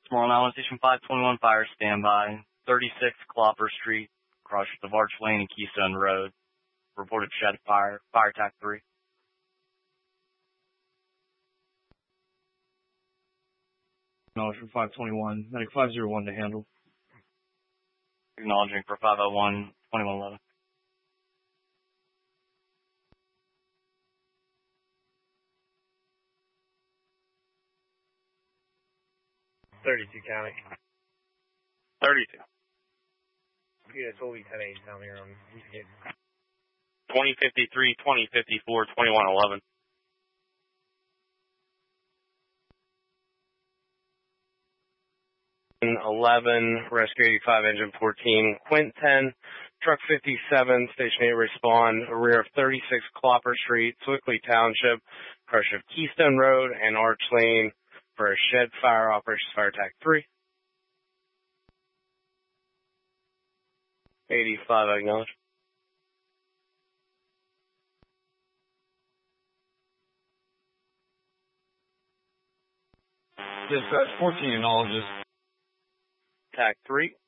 Tomorrow Island Station 521 fire standby. 36 Clopper Street, across the Arch Lane and Keystone Road. Reported shed fire. Fire attack 3. Acknowledging 521. Medic 501 to handle. Acknowledging for 501, 2111. County. 32. Yeah, it's only 10 8 down here on 2053, 2054, 2111. 11, Rescue 85, Engine 14, Quint 10, Truck 57, Station 8 respond, rear of 36 Clopper Street, Swickley Township, crush of Keystone Road and Arch Lane for a shed fire, Operations Fire Attack 3. 85, I acknowledge. Dispatch 14 acknowledges. Attack 3.